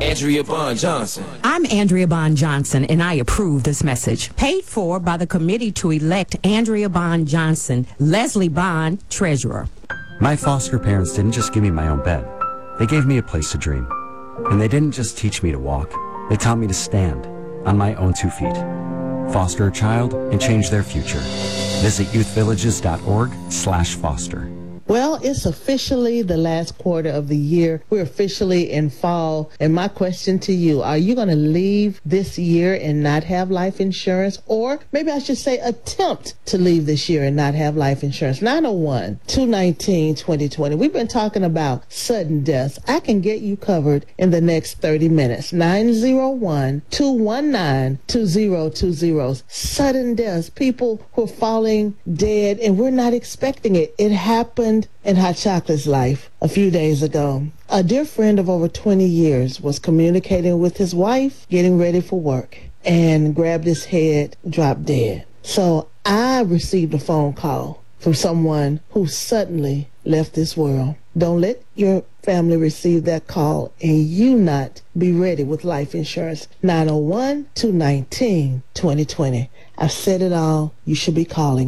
Andrea Bond Johnson. I'm Andrea Bond Johnson, and I approve this message. Paid for by the committee to elect Andrea Bond Johnson, Leslie Bond, Treasurer. My foster parents didn't just give me my own bed. They gave me a place to dream. And they didn't just teach me to walk. They taught me to stand on my own 2 feet. Foster a child and change their future. Visit youthvillages.org/foster. Well, it's officially the last quarter of the year. We're officially in fall. And my question to you, are you going to leave this year and not have life insurance? Or maybe I should say attempt to leave this year and not have life insurance. 901-219-2020. We've been talking about sudden deaths. I can get you covered in the next 30 minutes. 901-219-2020. Sudden deaths. People who are falling dead and we're not expecting it. It happened in Hot Chocolate's life a few days ago. A dear friend of over 20 years was communicating with his wife, getting ready for work, and grabbed his head, dropped dead. So I received a phone call from someone who suddenly left this world. Don't let your family receive that call and you not be ready with life insurance. 901-219-2020. I've said it all. You should be calling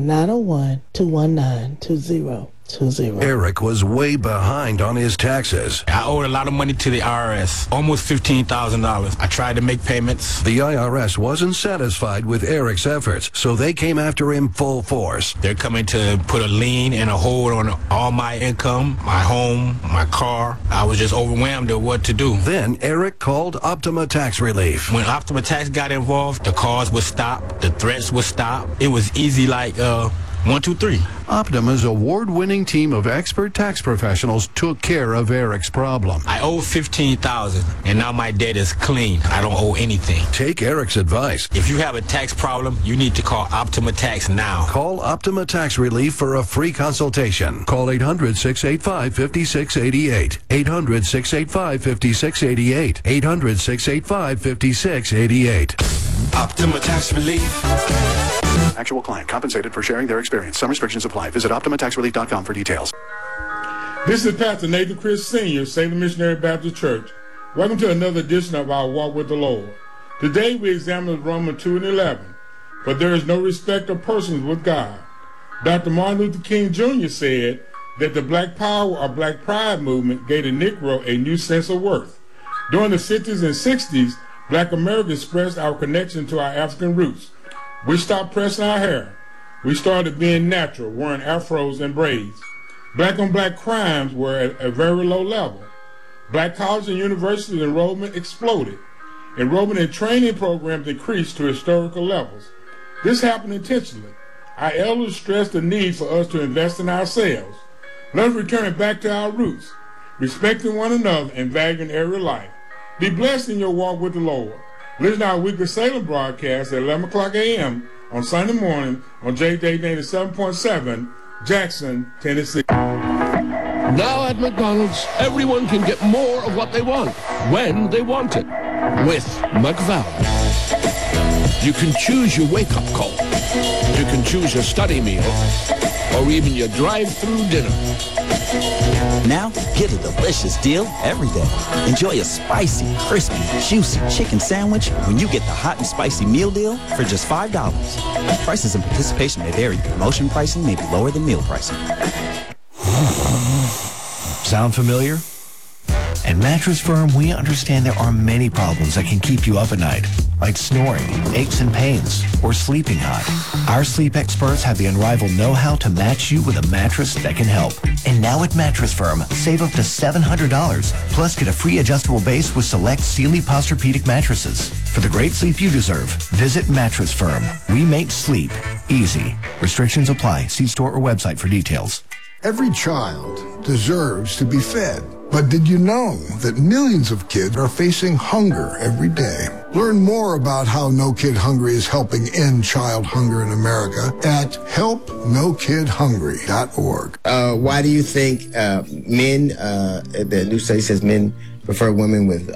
901-219-2020. Eric was way behind on his taxes. I owed a lot of money to the IRS, almost $15,000. I tried to make payments. The IRS wasn't satisfied with Eric's efforts, so they came after him full force. They're coming to put a lien and a hold on all my income, my home, my car. I was just overwhelmed at what to do. Then Eric called Optima Tax Relief. When Optima Tax got involved, the calls would stop, the threats would stop. It was easy like 1, 2, 3. Optima's award-winning team of expert tax professionals took care of Eric's problem. I owe $15,000, and now my debt is clean. I don't owe anything. Take Eric's advice. If you have a tax problem, you need to call Optima Tax now. Call Optima Tax Relief for a free consultation. Call 800-685-5688. 800-685-5688. 800-685-5688. Optima Tax Relief. Actual client compensated for sharing their experience. Some restrictions apply. Visit OptimaTaxRelief.com for details. This is Pastor Nathan Chris Sr., Salem Missionary Baptist Church. Welcome to another edition of our Walk with the Lord. Today we examine Romans 2:11. For there is no respect of persons with God. Dr. Martin Luther King Jr. said that the Black Power or Black Pride movement gave the Negro a new sense of worth. During the 50s and 60s, Black America expressed our connection to our African roots. We stopped pressing our hair. We started being natural, wearing afros and braids. Black-on-black crimes were at a very low level. Black college and university enrollment exploded. Enrollment in training programs increased to historical levels. This happened intentionally. Our elders stressed the need for us to invest in ourselves. Let us return back to our roots, respecting one another and valuing every life. Be blessed in your walk with the Lord. Listen to our weekly Salem broadcast at 11 o'clock a.m. on Sunday morning on JJ 87.7, Jackson, Tennessee. Now at McDonald's, everyone can get more of what they want, when they want it, with McValue. You can choose your wake-up call. You can choose your study meal, or even your drive-through dinner. Now, get a delicious deal every day. Enjoy a spicy, crispy, juicy chicken sandwich when you get the hot and spicy meal deal for just $5. Prices and participation may vary. Promotion pricing may be lower than meal pricing. Sound familiar? At Mattress Firm, we understand there are many problems that can keep you up at night, like snoring, aches and pains, or sleeping hot. Our sleep experts have the unrivaled know-how to match you with a mattress that can help. And now at Mattress Firm, save up to $700, plus get a free adjustable base with select Sealy Posturepedic mattresses. For the great sleep you deserve, visit Mattress Firm. We make sleep easy. Restrictions apply. See store or website for details. Every child deserves to be fed. But did you know that millions of kids are facing hunger every day? Learn more about how No Kid Hungry is helping end child hunger in America at helpnokidhungry.org. Why do you think the new study says men prefer women with